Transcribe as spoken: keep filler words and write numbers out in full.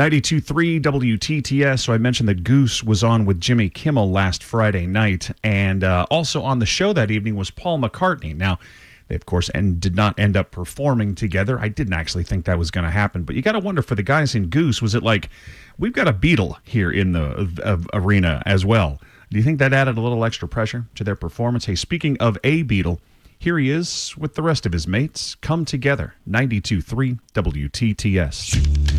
ninety-two point three W T T S. So I mentioned that Goose was on with Jimmy Kimmel last Friday night. And uh, also on the show that evening was Paul McCartney. Now, they, of course, and did not end up performing together. I didn't actually think that was going to happen. But you got to wonder, for the guys in Goose, was it like, we've got a Beatle here in the uh, arena as well? Do you think that added a little extra pressure to their performance? Hey, speaking of a Beatle, here he is with the rest of his mates. Come Together, ninety-two point three W T T S.